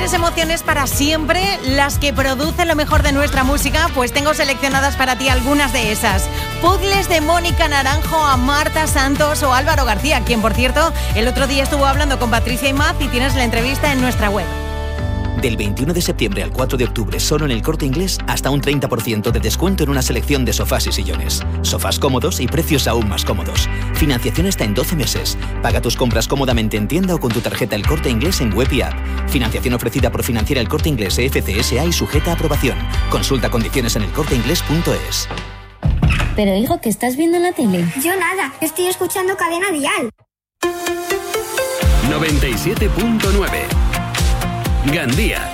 ¿Quieres emociones para siempre? Las que producen lo mejor de nuestra música, pues tengo seleccionadas para ti algunas de esas. Puzzles de Mónica Naranjo a Marta Santos o Álvaro García, quien por cierto el otro día estuvo hablando con Patricia Imaz y tienes la entrevista en nuestra web. Del 21 de septiembre al 4 de octubre, solo en El Corte Inglés, hasta un 30% de descuento en una selección de sofás y sillones. Sofás cómodos y precios aún más cómodos. Financiación hasta en 12 meses. Paga tus compras cómodamente en tienda o con tu tarjeta El Corte Inglés en web y app. Financiación ofrecida por Financiera El Corte Inglés FCSA y sujeta a aprobación. Consulta condiciones en elcorteinglés.es. Pero hijo, ¿qué estás viendo en la tele? Yo nada, estoy escuchando Cadena Dial. 97.9 Gandía.